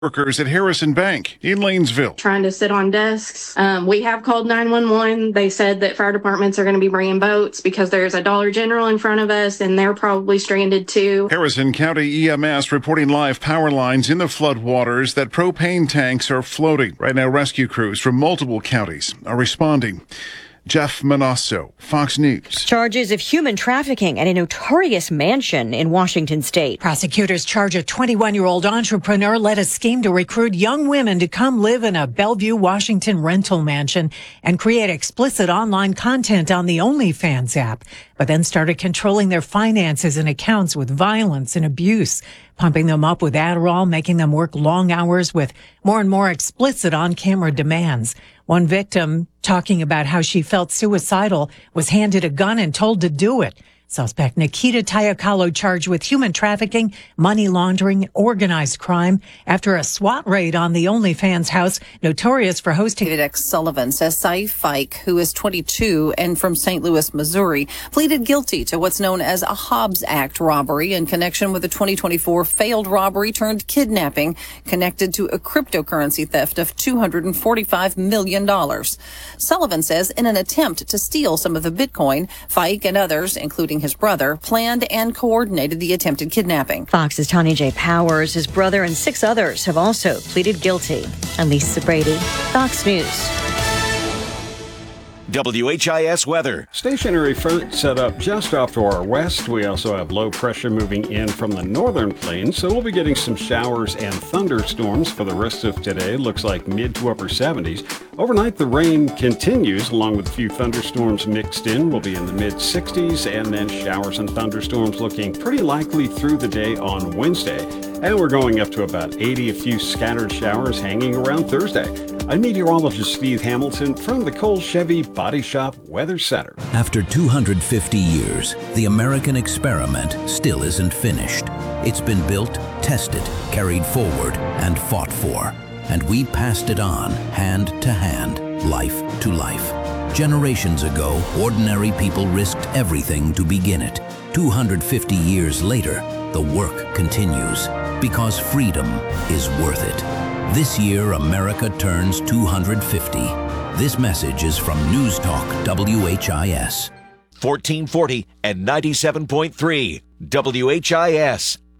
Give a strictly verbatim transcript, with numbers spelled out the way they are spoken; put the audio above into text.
Workers at Harrison Bank in Lanesville. Trying to sit on desks. Um, we have called nine one one. They said that fire departments are going to be bringing boats because there's a Dollar General in front of us and they're probably stranded too. Harrison County E M S reporting live power lines in the floodwaters, that propane tanks are floating. Right now, rescue crews from multiple counties are responding. Jeff Manasso, Fox News. Charges of human trafficking at a notorious mansion in Washington state. Prosecutors charge a twenty-one-year-old entrepreneur led a scheme to recruit young women to come live in a Bellevue, Washington rental mansion and create explicit online content on the OnlyFans app, but then started controlling their finances and accounts with violence and abuse, pumping them up with Adderall, making them work long hours with more and more explicit on-camera demands. One victim, talking about how she felt suicidal, was handed a gun and told to do it. Suspect Nikita Tayakalo charged with human trafficking, money laundering, organized crime after a SWAT raid on the OnlyFans house, notorious for hosting. David X. Sullivan says Saif Fike, who is twenty-two and from Saint Louis, Missouri, pleaded guilty to what's known as a Hobbs Act robbery in connection with the twenty twenty-four failed robbery turned kidnapping connected to a cryptocurrency theft of two hundred forty-five million dollars. Sullivan says in an attempt to steal some of the Bitcoin, Fike and others, including his brother, planned and coordinated the attempted kidnapping. Fox's Tanya J. Powers, his brother, and six others have also pleaded guilty. I'm Lisa Brady, Fox News. W H I S weather. Stationary front set up just off to our west. We also have low pressure moving in from the northern plains, so we'll be getting some showers and thunderstorms for the rest of today. Looks like mid to upper seventies. Overnight, the rain continues, along with a few thunderstorms mixed in. We'll be in the mid sixties, and then showers and thunderstorms looking pretty likely through the day on Wednesday. And we're going up to about eighty, a few scattered showers hanging around Thursday. I'm meteorologist Steve Hamilton from the Cole Chevy Body Shop Weather Center. After two hundred fifty years, the American experiment still isn't finished. It's been built, tested, carried forward, and fought for. And we passed it on, hand to hand, life to life. Generations ago, ordinary people risked everything to begin it. two hundred fifty years later, the work continues, because freedom is worth it. This year, America turns two hundred fifty. This message is from News Talk W H I S. fourteen forty and ninety-seven point three W H I S.